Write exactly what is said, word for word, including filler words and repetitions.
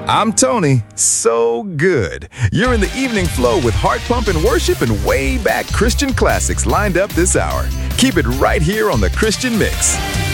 I'm Tony. So good. You're in the evening flow with heart pumping worship and way back Christian classics lined up this hour. Keep it right here on the Christian Mix.